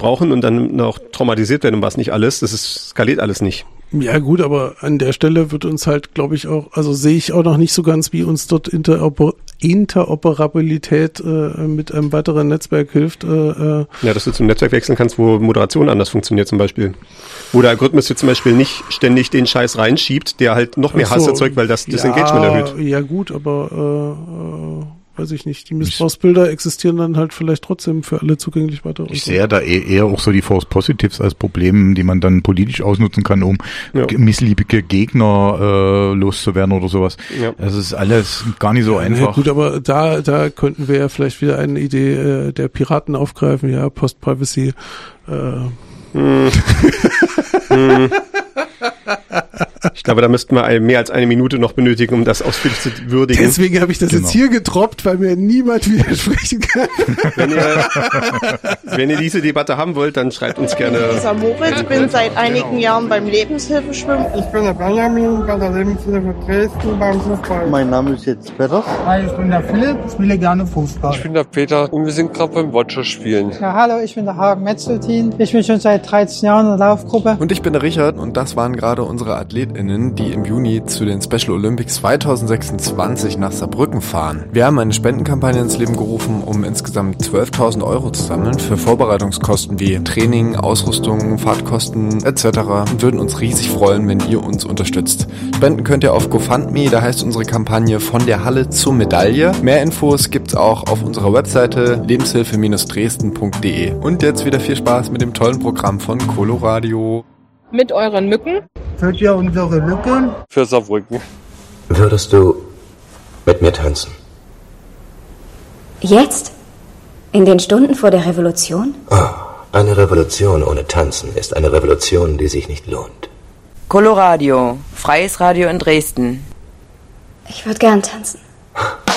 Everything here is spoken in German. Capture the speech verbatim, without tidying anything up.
missbrauchen und dann noch traumatisiert werden und was nicht alles. Das ist, skaliert alles nicht. Ja gut, aber an der Stelle wird uns halt, glaube ich, auch, also sehe ich auch noch nicht so ganz, wie uns dort Interoper- Interoperabilität äh, mit einem weiteren Netzwerk hilft. Äh, äh. Ja, dass du zum Netzwerk wechseln kannst, wo Moderation anders funktioniert zum Beispiel. Wo der Algorithmus jetzt zum Beispiel nicht ständig den Scheiß reinschiebt, der halt noch mehr Ach so, Hass erzeugt, weil das das ja, Engagement erhöht. Ja gut, aber äh, äh, weiß ich nicht, die Missbrauchsbilder existieren dann halt vielleicht trotzdem für alle zugänglich weiter. Ich sehe da eher auch so die False Positives als Problem, die man dann politisch ausnutzen kann, um ja. missliebige Gegner äh, loszuwerden oder sowas. Ja. Das ist alles gar nicht so einfach. Ja, gut, aber da da könnten wir ja vielleicht wieder eine Idee äh, der Piraten aufgreifen, ja, Post-Privacy. Äh. Hm. hm. Ich glaube, da müssten wir mehr als eine Minute noch benötigen, um das ausführlich zu würdigen. Deswegen habe ich das genau. jetzt hier getroppt, weil mir niemand widersprechen kann. Wenn ihr, wenn ihr diese Debatte haben wollt, dann schreibt uns gerne. Ich bin Lisa Moritz, bin seit einigen Jahren beim Lebenshilfeschwimmen. Ich bin der Benjamin bei der Lebenshilfe Dresden beim Fußball. Mein Name ist jetzt Peter. Hi, ich bin der Philipp, ich spiele gerne Fußball. Ich bin der Peter und wir sind gerade beim Watcher spielen. Ja, hallo, ich bin der Hagen Metzeltin. Ich bin schon seit dreizehn Jahren in der Laufgruppe. Und ich bin der Richard und das waren gerade unsere AthletInnen, die im Juni zu den Special Olympics zwanzig sechsundzwanzig nach Saarbrücken fahren. Wir haben eine Spendenkampagne ins Leben gerufen, um insgesamt zwölftausend Euro zu sammeln für Vorbereitungskosten wie Training, Ausrüstung, Fahrtkosten et cetera und würden uns riesig freuen, wenn ihr uns unterstützt. Spenden könnt ihr auf GoFundMe, da heißt unsere Kampagne Von der Halle zur Medaille. Mehr Infos gibt's auch auf unserer Webseite lebenshilfe Dresden punkt de. Und jetzt wieder viel Spaß mit dem tollen Programm von Coloradio. Mit euren Mücken? Hört ihr unsere Lücken? Für Saarbrücken. Würdest du mit mir tanzen? Jetzt? In den Stunden vor der Revolution? Oh, eine Revolution ohne Tanzen ist eine Revolution, die sich nicht lohnt. Coloradio, freies Radio in Dresden. Ich würde gern tanzen.